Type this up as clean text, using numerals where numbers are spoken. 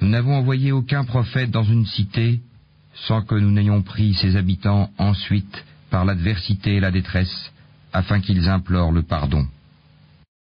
Nous n'avons envoyé aucun prophète dans une cité sans que nous n'ayons pris ses habitants ensuite par l'adversité et la détresse, afin qu'ils implorent le pardon.